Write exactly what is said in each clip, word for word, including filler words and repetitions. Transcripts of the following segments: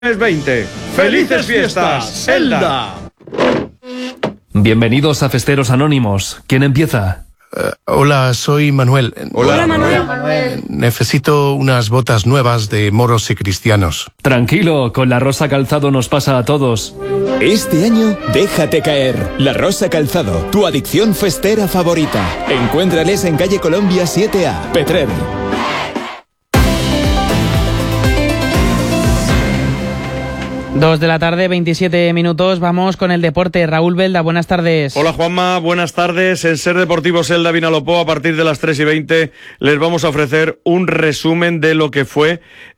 veinte. ¡Felices fiestas, Elda! Bienvenidos a Festeros Anónimos. ¿Quién empieza? Uh, hola, soy Manuel. Hola, Hola Manuel. Hola, Manuel. Necesito unas botas nuevas de moros y cristianos. Tranquilo, con la Rosa Calzado nos pasa a todos. Este año, déjate caer. La Rosa Calzado, tu adicción festera favorita. Encuéntrales en calle Colombia siete A, Petrer. Dos de la tarde, veintisiete minutos. Vamos con el deporte. Raúl Belda, buenas tardes. Hola Juanma, buenas tardes. En Ser Deportivos Elda Vinalopó, a partir de las tres y veinte, les vamos a ofrecer un resumen de lo que fue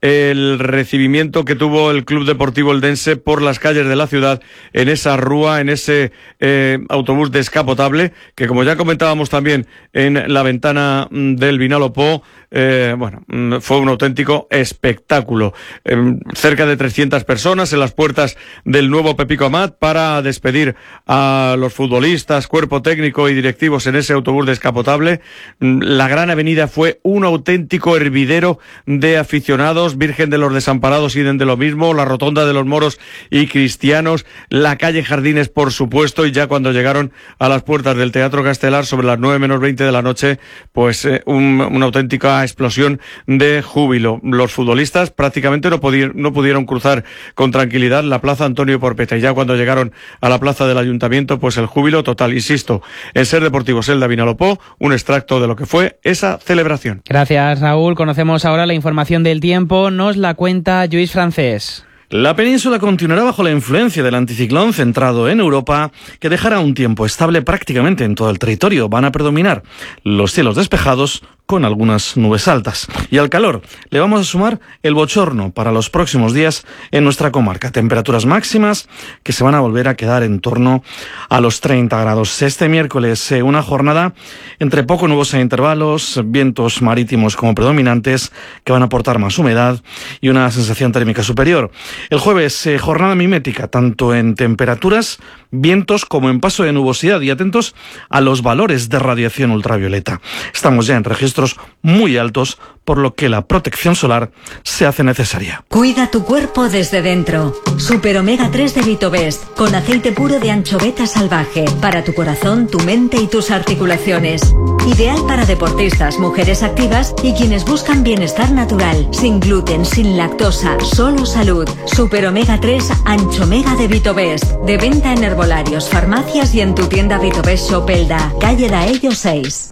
el recibimiento que tuvo el Club Deportivo Eldense por las calles de la ciudad, en esa rúa, en ese eh, autobús descapotable, que como ya comentábamos también en la ventana del Vinalopó, eh, bueno, fue un auténtico espectáculo. Eh, cerca de trescientas personas en las puertas del nuevo Pepico Amat para despedir a los futbolistas, cuerpo técnico y directivos en ese autobús descapotable. La Gran Avenida fue un auténtico hervidero de aficionados, Virgen de los Desamparados y de lo mismo, la Rotonda de los Moros y Cristianos, la calle Jardines, por supuesto, y ya cuando llegaron a las puertas del Teatro Castelar sobre las nueve menos veinte de la noche, pues eh, un, una auténtica explosión de júbilo. Los futbolistas prácticamente no, pudi- no pudieron cruzar con tranquilidad la plaza Antonio Porpeta, y ya cuando llegaron a la plaza del Ayuntamiento, pues el júbilo total. Insisto, en Ser Deportivos Elda Vinalopó, un extracto de lo que fue esa celebración. Gracias, Raúl. Conocemos ahora la información del tiempo. Nos la cuenta Lluís Francés. La península continuará bajo la influencia del anticiclón centrado en Europa, que dejará un tiempo estable prácticamente en todo el territorio. Van a predominar los cielos despejados con algunas nubes altas. Y al calor le vamos a sumar el bochorno para los próximos días en nuestra comarca. Temperaturas máximas que se van a volver a quedar en torno a los treinta grados. Este miércoles eh, una jornada entre poco nubosa en intervalos, vientos marítimos como predominantes que van a aportar más humedad y una sensación térmica superior. El jueves, eh, jornada mimética, tanto en temperaturas, vientos como en paso de nubosidad, y atentos a los valores de radiación ultravioleta. Estamos ya en registros muy altos, por lo que la protección solar se hace necesaria. Cuida tu cuerpo desde dentro. Super Omega tres de Vitobest, con aceite puro de anchoveta salvaje, para tu corazón, tu mente y tus articulaciones. Ideal para deportistas, mujeres activas y quienes buscan bienestar natural, sin gluten, sin lactosa, solo salud. Super Omega tres Anchomega de Vitobest, de venta en herbolarios, farmacias y en tu tienda Vitobest Shop Elda, calle Daello seis.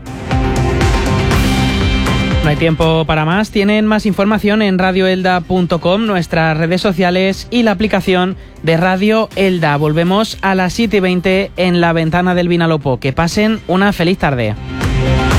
No hay tiempo para más. Tienen más información en radio elda punto com, nuestras redes sociales y la aplicación de Radio Elda. Volvemos a las siete y veinte en la ventana del Vinalopó. Que pasen una feliz tarde.